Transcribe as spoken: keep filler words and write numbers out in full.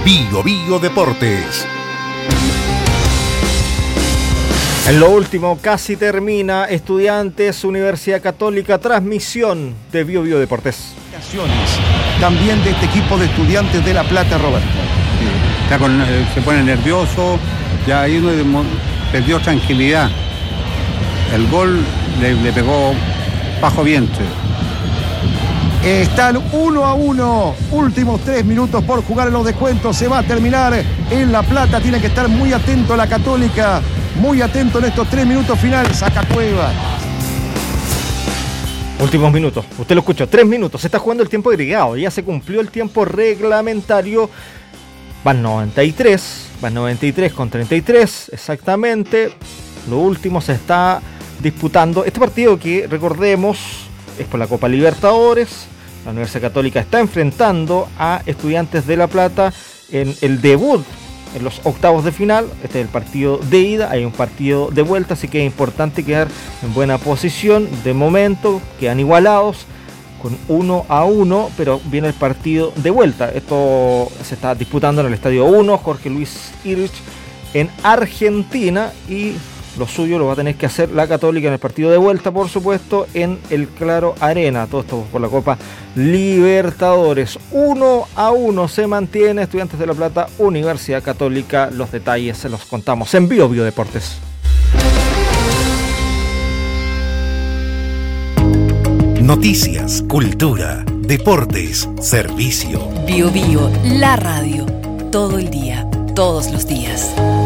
Bio Bio Deportes. En lo último, casi termina Estudiantes Universidad Católica, transmisión de Bio Bio Deportes. También de este equipo de Estudiantes de La Plata, Roberto. Sí, está con, eh, se pone nervioso, ya ahí uno perdió tranquilidad. El gol le, le pegó bajo vientre. Están uno a uno, últimos tres minutos por jugar en los descuentos, se va a terminar en La Plata, tiene que estar muy atento la Católica, muy atento en estos tres minutos finales, saca Cueva. Últimos minutos, usted lo escuchó, tres minutos, se está jugando el tiempo agregado, ya se cumplió el tiempo reglamentario, van noventa y tres, van noventa y tres con treinta y tres, exactamente, lo último se está disputando, este partido que recordemos es por la Copa Libertadores, la Universidad Católica está enfrentando a Estudiantes de La Plata en el debut en los octavos de final. Este es el partido de ida, hay un partido de vuelta, así que es importante quedar en buena posición. De momento quedan igualados con uno a uno, pero viene el partido de vuelta. Esto se está disputando en el Estadio uno, Jorge Luis Hirsch, en Argentina, y lo suyo lo va a tener que hacer la Católica en el partido de vuelta, por supuesto, en el Claro Arena. Todo esto por la Copa Libertadores. uno a uno se mantiene Estudiantes de La Plata, Universidad Católica. Los detalles se los contamos en Bio Bio Deportes. Noticias, cultura, deportes, servicio. Bio Bio, la radio. Todo el día, todos los días.